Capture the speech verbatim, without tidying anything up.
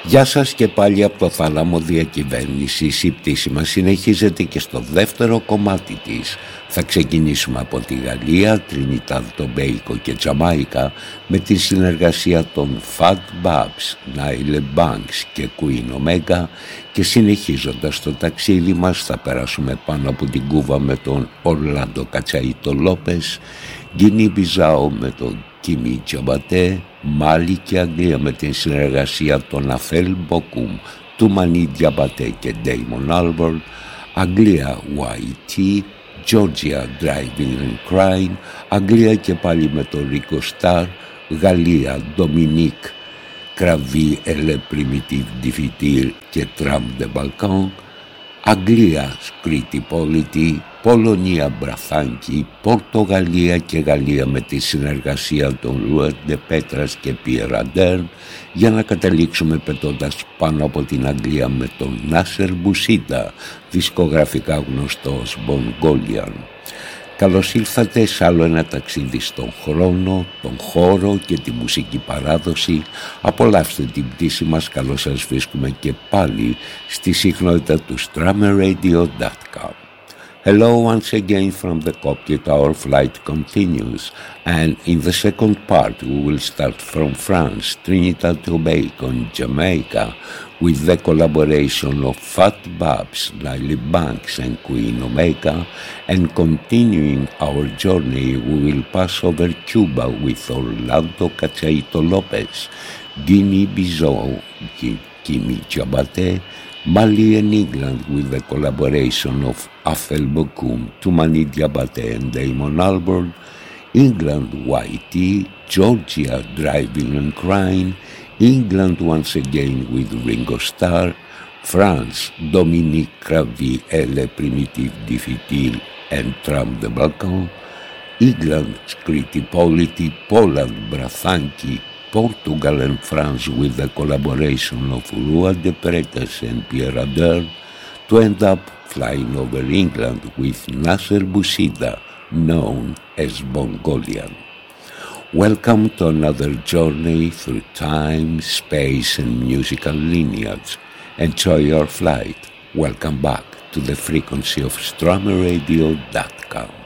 Γεια σας και πάλι από το Θάλαμο Διακυβέρνησης. Η πτήση μας συνεχίζεται και στο δεύτερο κομμάτι της. Θα ξεκινήσουμε από τη Γαλλία, Τρινιτάδ Τομπέικο και Τζαμάικα με τη συνεργασία των Fat Babs, Nile Banks και Queen Omega, και συνεχίζοντας το ταξίδι μας θα περάσουμε πάνω από την Κούβα με τον Ορλάντο Κατσαΐτο Λόπες, Γκίνι Μπιζάο με τον Κίμι Τζαμπατέ, Μάλι και Αγγλία με την συνεργασία των Αφέλ Μποκούμ, Τουμανί Τζαμπατέ και Ντέιμον Άλμπορν, Αγγλία Γουάι Τι, Georgia Driving and Crying, Αγγλία και πάλι με τον Ρίκο Σταρ, Γαλλία Ντομινίκ Κραβί Ελε Πριμιτίβ Diffitil και Τραμ de Balkan, Αγγλία Σκρίτη Πόλητη, Πολωνία Μπραθάνκι, Πορτογαλία και Γαλλία με τη συνεργασία των Λουέρ Ντε Πέτρας και Πιερ Αντέρν, για να καταλήξουμε πετώντας πάνω από την Αγγλία με τον Νάσερ Μπουσίτα, δισκογραφικά γνωστός Μπονγκόλιαν. Καλώς ήλθατε σε άλλο ένα ταξίδι στον χρόνο, τον χώρο και τη μουσική παράδοση. Απολαύστε την πτήση μας, καλώς σας βρίσκουμε και πάλι στη συχνότητα του Strameradio dot com. Hello once again from the cockpit. Our flight continues, and in the second part we will start from France, Trinidad Tobago and Jamaica, with the collaboration of Fat Babs, Nile Banks and Queen Omega, and continuing our journey we will pass over Cuba with Orlando Cachaito Lopez, Guinea Bissau, Kimi Jabate, Mali and England with the collaboration of Afel Bokum, Toumani Diabate and Damon Albarn, England Y T, Georgia Driving and Crying, England once again with Ringo Starr, France, Dominique Cravi et Le Primitive Diffitil and Tram de Balkan, England, Scritti Politi, Poland, Brathanki, Portugal and France with the collaboration of Rua de Pretas and Pierre Adern, to end up flying over England with Nasser Bousida, known as Bongolian. Welcome to another journey through time, space and musical lineage. Enjoy your flight. Welcome back to the frequency of Strameradio dot com.